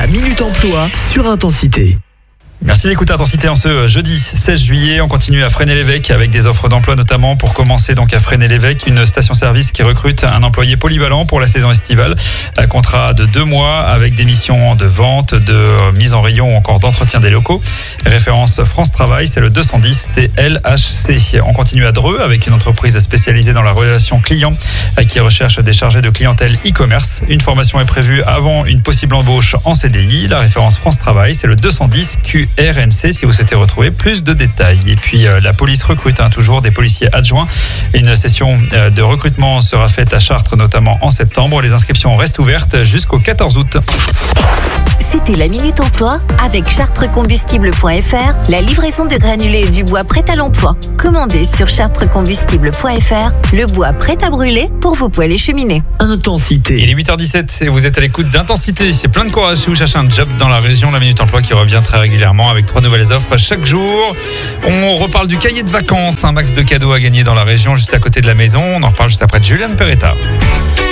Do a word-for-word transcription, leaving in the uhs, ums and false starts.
la Minute Emploi sur Intensité. Merci d'écouter Intensité en ce jeudi seize juillet. On continue à Fresnay-l'Évêque avec des offres d'emploi, notamment pour commencer donc à Fresnay-l'Évêque, une station-service qui recrute un employé polyvalent pour la saison estivale. Un contrat de deux mois avec des missions de vente, de mise en rayon ou encore d'entretien des locaux. Référence France Travail, c'est le deux cent dix T L H C. On continue à Dreux avec une entreprise spécialisée dans la relation client qui recherche des chargés de clientèle e-commerce. Une formation est prévue avant une possible embauche en C D I. La référence France Travail, c'est le deux cent dix Q R N C si vous souhaitez retrouver plus de détails. Et puis euh, la police recrute hein, toujours des policiers adjoints. Une session euh, de recrutement sera faite à Chartres notamment en septembre. Les inscriptions restent ouvertes jusqu'au quatorze août. C'était la Minute Emploi avec chartrecombustible point f r, la livraison de granulés et du bois prêt à l'emploi. Commandez sur chartrecombustible point f r le bois prêt à brûler pour vos poêles et cheminées. Intensité. Il est huit heures dix-sept et vous êtes à l'écoute d'Intensité. C'est plein de courage si vous cherchez un job dans la région. La Minute Emploi qui revient très régulièrement avec trois nouvelles offres chaque jour. On reparle du cahier de vacances, un max de cadeaux à gagner dans la région juste à côté de la maison. On en reparle juste après de Juliane Peretta.